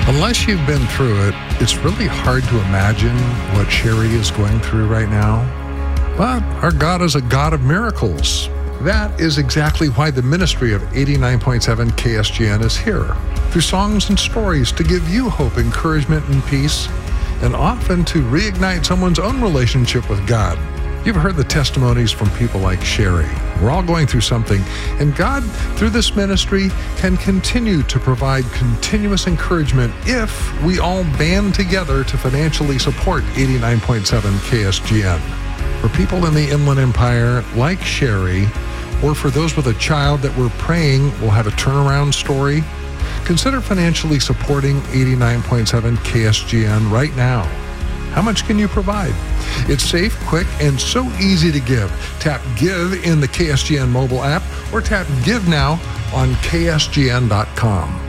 Unless you've been through it, it's really hard to imagine what Sherry is going through right now. But our God is a God of miracles. That is exactly why the ministry of 89.7 KSGN is here, through songs and stories to give you hope, encouragement, and peace, and often to reignite someone's own relationship with God. You've heard the testimonies from people like Sherry. We're all going through something, and God, through this ministry, can continue to provide continuous encouragement if we all band together to financially support 89.7 KSGN. For people in the Inland Empire like Sherry, or for those with a child that we're praying will have a turnaround story, consider financially supporting 89.7 KSGN right now. How much can you provide? It's safe, quick, and so easy to give. Tap Give in the KSGN mobile app or tap Give Now on KSGN.com.